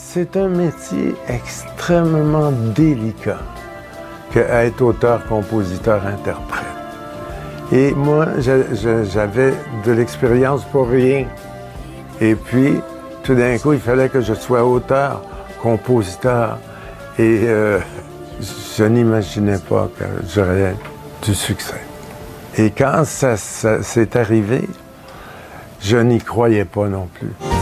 C'est un métier extrêmement délicat qu'être auteur, compositeur, interprète. Et moi, j'avais de l'expérience pour rien. Et puis, tout d'un coup, il fallait que je sois auteur, compositeur. Et je n'imaginais pas que j'aurais du succès. Et quand ça s'est arrivé, je n'y croyais pas non plus.